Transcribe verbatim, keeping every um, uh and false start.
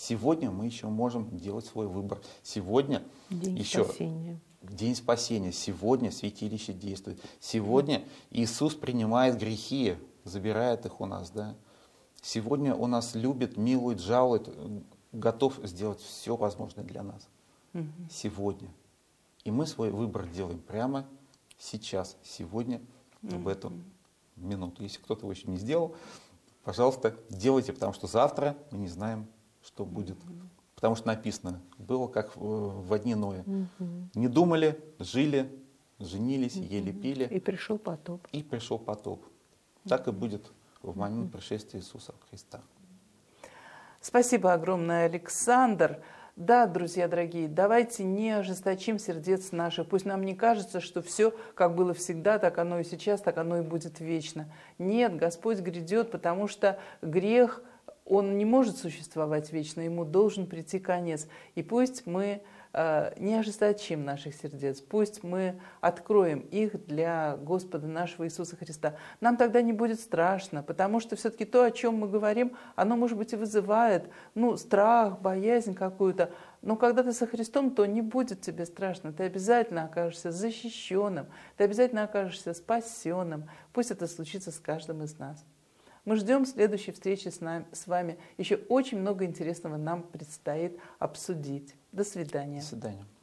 Сегодня мы еще можем делать свой выбор. Сегодня День еще спасения. День спасения. Сегодня святилище действует. Сегодня Иисус принимает грехи, забирает их у нас. Да? Сегодня Он нас любит, милует, жалует, готов сделать все возможное для нас. Угу. Сегодня. И мы свой выбор делаем прямо сейчас, сегодня, угу. в эту минуту. Если кто-то его еще не сделал, пожалуйста, делайте, потому что завтра мы не знаем, что будет. Угу. Потому что написано, было как в дни Ноя. Угу. Не думали, жили, женились, угу. ели, пили. И пришел потоп. И пришел потоп. Угу. Так и будет в момент пришествия Иисуса Христа. Спасибо огромное, Александр. Да, друзья дорогие, давайте не ожесточим сердец наших. Пусть нам не кажется, что все, как было всегда, так оно и сейчас, так оно и будет вечно. Нет, Господь грядет, потому что грех, он не может существовать вечно, ему должен прийти конец. И пусть мы э, не ожесточим наших сердец, пусть мы откроем их для Господа нашего Иисуса Христа. Нам тогда не будет страшно, потому что все-таки то, о чем мы говорим, оно, может быть, и вызывает ну, страх, боязнь какую-то. Но когда ты со Христом, то не будет тебе страшно. Ты обязательно окажешься защищенным, ты обязательно окажешься спасенным. Пусть это случится с каждым из нас. Мы ждем следующей встречи с, нами, с вами. Еще очень много интересного нам предстоит обсудить. До свидания. До свидания.